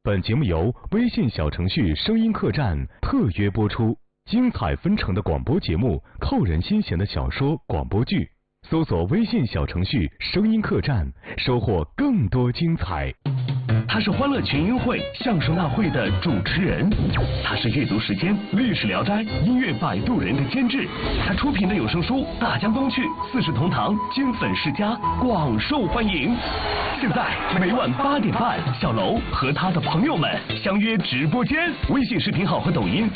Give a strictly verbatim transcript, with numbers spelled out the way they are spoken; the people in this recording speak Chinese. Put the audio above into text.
本节目由微信小程序声音客栈特约播出，精彩纷呈的广播节目，扣人心弦的小说广播剧，搜索微信小程序声音客栈，收获更多精彩。 他是欢乐群英会相声大会的主持人，他是阅读时间历史聊斋音乐摆渡人的监制，他出品的有声书《大江东去》《四世同堂》《金粉世家》广受欢迎。现在每晚八点半，小楼和他的朋友们相约直播间，微信视频号和抖音